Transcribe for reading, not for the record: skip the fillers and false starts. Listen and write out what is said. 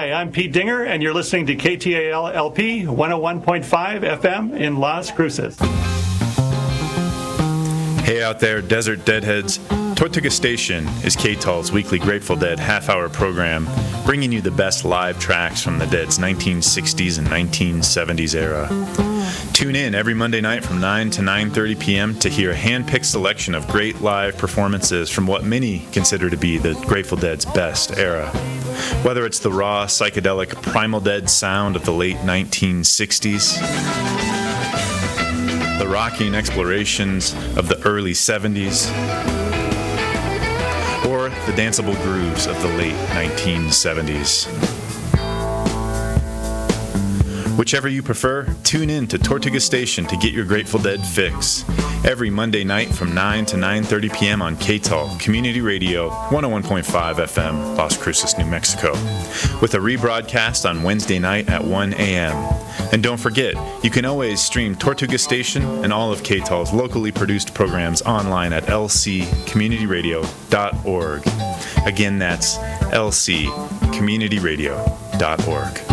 Hi, I'm Pete Dinger, and you're listening to KTAL LP 101.5 FM in Las Cruces. Hey out there, Desert Deadheads. Tortuga Station is KTAL's weekly Grateful Dead half-hour program, bringing you the best live tracks from the Dead's 1960s and 1970s era. Tune in every Monday night from 9 to 9:30 p.m. to hear a hand-picked selection of great live performances from what many consider to be the Grateful Dead's best era. Whether it's the raw, psychedelic, Primal Dead sound of the late 1960s, the rocking explorations of the early 70s, or the danceable grooves of the late 1970s. Whichever you prefer, tune in to Tortuga Station to get your Grateful Dead fix. Every Monday night from 9 to 9:30 p.m. on KTAL, Community Radio, 101.5 FM, Las Cruces, New Mexico, with a rebroadcast on Wednesday night at 1 a.m. And don't forget, you can always stream Tortuga Station and all of KTAL's locally produced programs online at lccommunityradio.org. Again, that's lccommunityradio.org.